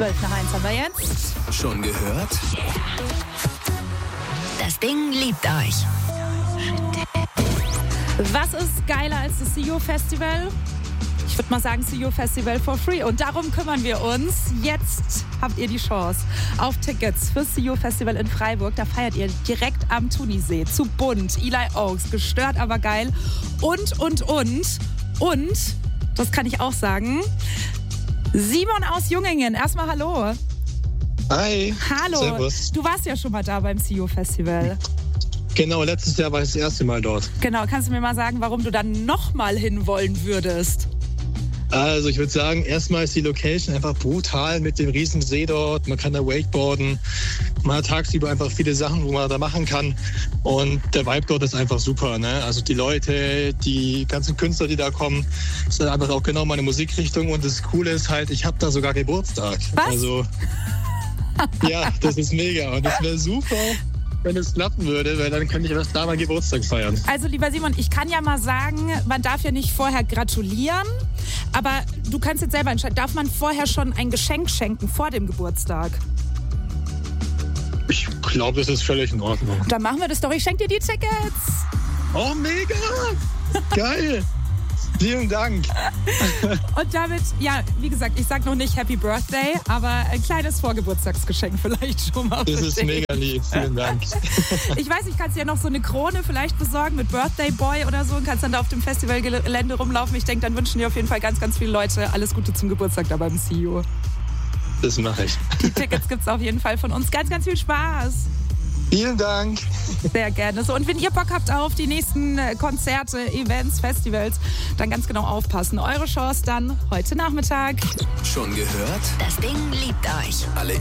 12 nach 1 haben wir jetzt. Schon gehört? Das Ding liebt euch. Was ist geiler als das CEO Festival? Ich würde mal sagen, CEO Festival for free. Und darum kümmern wir uns. Jetzt habt ihr die Chance auf Tickets fürs CEO Festival in Freiburg. Da feiert ihr direkt am Thunisee. Zu bunt, Eli Oaks, gestört, aber geil. Und, das kann ich auch sagen, Simon aus Jungingen. Erstmal hallo. Hi. Hallo. Servus. Du warst ja schon mal da beim CEO Festival. Genau, letztes Jahr war ich das erste Mal dort. Genau, kannst du mir mal sagen, warum du dann nochmal hinwollen würdest? Also ich würde sagen, erstmal ist die Location einfach brutal mit dem riesen See dort. Man kann da wakeboarden. Man hat tagsüber einfach viele Sachen, wo man da machen kann. Und der Vibe dort ist einfach super, ne? Also die Leute, die ganzen Künstler, die da kommen, ist dann einfach auch genau meine Musikrichtung. Und das Coole ist halt, ich habe da sogar Geburtstag. Was? Also ja, das ist mega. Und das wäre super, wenn es klappen würde, weil dann könnte ich erst da mal Geburtstag feiern. Also lieber Simon, ich kann ja mal sagen, man darf ja nicht vorher gratulieren, aber du kannst jetzt selber entscheiden, darf man vorher schon ein Geschenk schenken vor dem Geburtstag? Ich glaube, das ist völlig in Ordnung. Dann machen wir das doch, ich schenke dir die Tickets. Oh, mega! Geil! Vielen Dank. Und damit, ja, wie gesagt, ich sag noch nicht Happy Birthday, aber ein kleines Vorgeburtstagsgeschenk vielleicht schon mal. Das ist mega lieb, vielen Dank. Ich weiß, ich kann dir ja noch so eine Krone vielleicht besorgen mit Birthday Boy oder so und kannst dann da auf dem Festivalgelände rumlaufen. Ich denke, dann wünschen dir auf jeden Fall ganz, ganz viele Leute alles Gute zum Geburtstag da beim CEO. Das mache ich. Die Tickets gibt's auf jeden Fall von uns. Ganz, ganz viel Spaß. Vielen Dank. Sehr gerne. So, und wenn ihr Bock habt auf die nächsten Konzerte, Events, Festivals, dann ganz genau aufpassen. Eure Chance dann heute Nachmittag. Schon gehört? Das Ding liebt euch. Alle